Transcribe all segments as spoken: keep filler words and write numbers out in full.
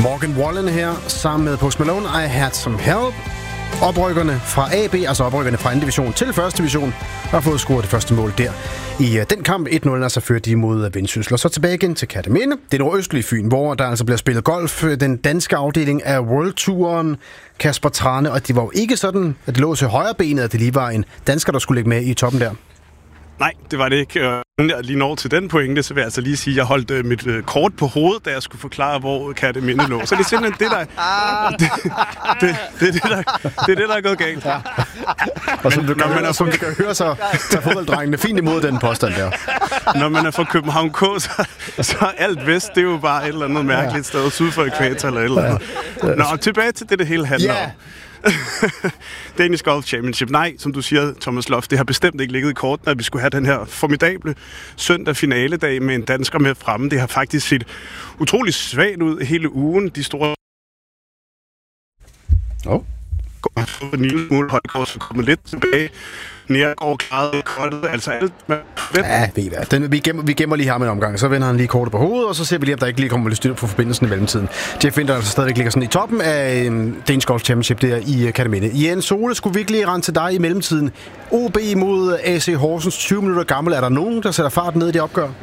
Morgan Wallen her, sammen med Post Malone, I Had Some Help. Oprykkerne fra A B, altså oprykkerne fra anden division til første division, har fået scoret det første mål der. I uh, den kamp et nul, altså førte de mod Vendsyssel. Og så tilbage igen til Kerteminde, det nordøstlige Fyn, hvor der altså bliver spillet golf. Den danske afdeling af World Touren, Kasper Trane, og det var jo ikke sådan, at det lå til højre benet, at det lige var en dansker, der skulle ligge med i toppen der. Nej, det var det ikke. Lige når til den pointe, så vil jeg altså lige sige, at jeg holdt uh, mit uh, kort på hovedet, da jeg skulle forklare, hvor Kerteminde lå. Så det er simpelthen det, der, det, det, det, det, der, det er det, der er gået galt. Ja. Og som du kan, høre, som du kan høre, så tager fodbolddrengene fint imod den påstand der. Når man er fra København K, så, så er alt vest, det er jo bare et eller andet mærkeligt sted, syd for ækvator eller et eller andet. Nå, tilbage til det, det hele handler yeah. om. Danish Golf Championship. Nej, som du siger, Thomas Loft, det har bestemt ikke ligget i kortene, at vi skulle have den her formidable søndag finaledag med en dansker med fremme. Det har faktisk set utrolig svagt ud hele ugen. De store... Oh. En lille smule Højgaard, så kommer lidt tilbage. Nærgaard klarede kortet, altså alt med... Ja, ved I hvad. Den, vi, gemmer, vi gemmer lige ham en omgang, så vender han lige kortet på hovedet, og så ser vi lige, om der ikke lige kommer lidt styr på forbindelsen i mellemtiden. Jeff Winther altså stadigvæk ligger sådan i toppen af um, Danish Golf Championship der i uh, Kerteminde. Jens Sole, skulle virkelig rende til dig i mellemtiden. O B mod A C Horsens, tyve minutter gammel. Er der nogen, der sætter fart ned i det opgør?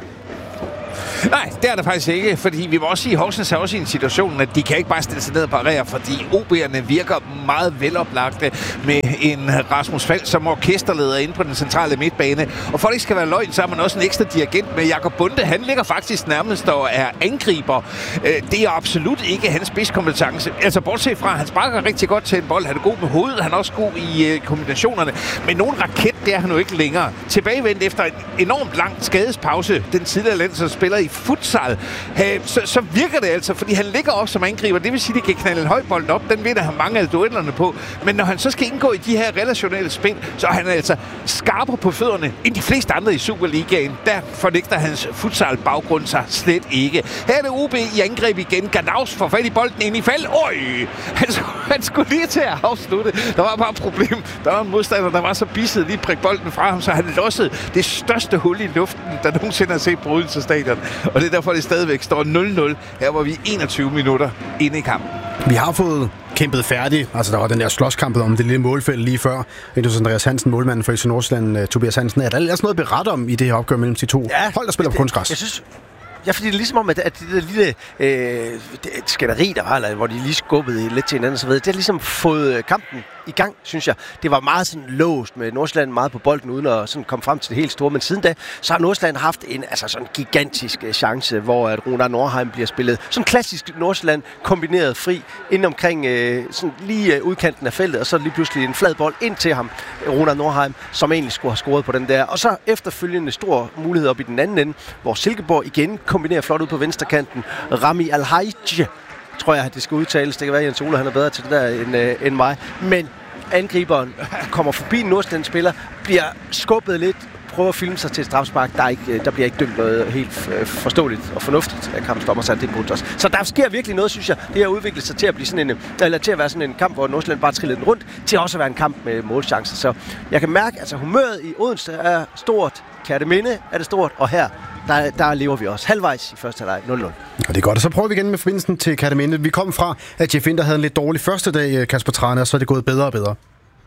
Nej, det er der faktisk ikke, fordi vi må også sige, at Horsens er også i en situation, at de kan ikke bare stille sig ned og parere, fordi O B'erne virker meget veloplagte med en Rasmus Falk som orkesterleder inde på den centrale midtbane. Og for det ikke skal være løgn, så har man også en ekstra dirigent med Jakob Bunde. Han ligger faktisk nærmest og er angriber. Det er absolut ikke hans spidskompetence. Altså bortset fra, han sparker rigtig godt til en bold. Han er god med hovedet, han er også god i kombinationerne. Men nogen raket, det er han jo ikke længere. Tilbagevendt efter en enormt lang skadespause, den tidligere landsholdsspiller i futsal, så, så virker det altså, fordi han ligger op som angriber. Det vil sige, at de kan knalde en høj bold op. Den vinder han mange af duellerne på. Men når han så skal indgå i de her relationelle spil, så er han altså skarpere på fødderne end de fleste andre i Superligaen. Der fornægter hans futsal-baggrund sig slet ikke. Her er det O B i angreb igen. Gadaus får fat i bolden ind i fald. Øj! Han, han skulle lige til at afslutte. Der var bare et problem. Der var en modstander, der var så bisset lige prik bolden fra ham, så han lossede det største hul i luften, der nogensinde har set på Odense Stadion. Og det er derfor, det stadigvæk står nul nul. Her var vi enogtyve minutter inde i kampen. Vi har fået kæmpet færdigt. Altså, der var den der slåskampet om det lille målfelt lige før. Indus Andreas Hansen, målmanden for F C Nordsjælland, Tobias Hansen. Er der altså noget at berette om i det her opgør mellem de to ja, hold, der spiller det, på kunstgræs? Jeg synes... Ja, fordi det er ligesom om, at, at det der lille øh, skænderi, der var, eller, hvor de lige skubbede lidt til hinanden og så videre, det har ligesom fået kampen i gang, synes jeg. Det var meget sådan låst med Nordsjælland meget på bolden, uden at sådan komme frem til det helt store. Men siden da, så har Nordsjælland haft en altså sådan gigantisk chance, hvor at Runar Nordheim bliver spillet. Sådan klassisk Nordsjælland kombineret fri, ind omkring øh, sådan lige øh, udkanten af feltet, og så lige pludselig en flad bold ind til ham, Runar Nordheim, som egentlig skulle have scoret på den der. Og så efterfølgende stor mulighed op i den anden ende, hvor Silkeborg igen kombinerer flot ud på venstrekanten. Rami Alhaji, tror jeg, at det skal udtales. Det kan være, at Jens Ole han er bedre til det der end, øh, end mig. Men angriberen kommer forbi en Nordsjælland spiller, bliver skubbet lidt, prøver at filme sig til et strafspark. Der, er ikke, der bliver ikke dømt noget helt forståeligt og fornuftigt af kampsdommer, så det burde også. Så der sker virkelig noget, synes jeg. Det har udviklet sig til at blive sådan en, eller til at være sådan en kamp, hvor Nordsjælland bare triller den rundt, til også at være en kamp med målchancer. Så jeg kan mærke, at altså, humøret i Odense er stort. Kerteminde er det stort, og her Der, der lever vi også halvvejs i første halvleg nul nul. Og det er godt, og så prøver vi igen med forbindelsen til Kerteminde. Vi kom fra, at Jeff Winther havde en lidt dårlig første dag, Kasper Trane, og så er det gået bedre og bedre.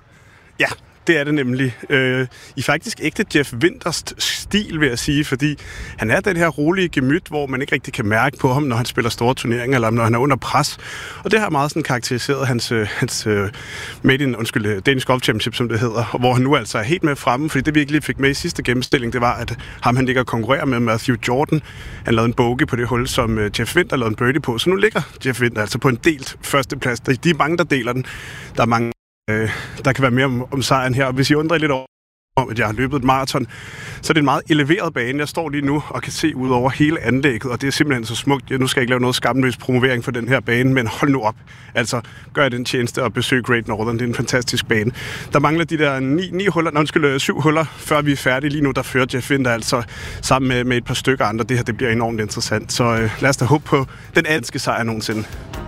Ja, det er det nemlig. Øh, I faktisk ægte Jeff Winthers stil, vil jeg sige, fordi han er den her rolige gemyt, hvor man ikke rigtig kan mærke på ham, når han spiller store turneringer, eller når han er under pres. Og det har meget sådan karakteriseret hans, hans uh, made in, undskyld, Danish Golf Championship, som det hedder, hvor han nu altså er helt med fremme, fordi det virkelig fik med i sidste gennemstilling, det var, at ham han ligger og konkurrerer med Matthew Jordan. Han lavede en bogey på det hul, som uh, Jeff Winther lavede en birdie på, så nu ligger Jeff Winther altså på en delt førsteplads. De er mange, der deler den. Der er mange der kan være mere om, om sejren her. Og hvis I undrer lidt over, at jeg har løbet et maraton, så er det en meget eleveret bane. Jeg står lige nu og kan se ud over hele anlægget, og det er simpelthen så smukt. Nu skal jeg ikke lave noget skamløs promovering for den her bane, men hold nu op. Altså, gør jeg den tjeneste og besøg Great Northern. Det er en fantastisk bane. Der mangler de der ni, ni huller, nej, undskyld, syv huller, før vi er færdige. Lige nu, der fører Jeff Winther altså sammen med, med et par stykker andre. Det her, det bliver enormt interessant. Så øh, lad os da håbe på den danske sejr nogensinde.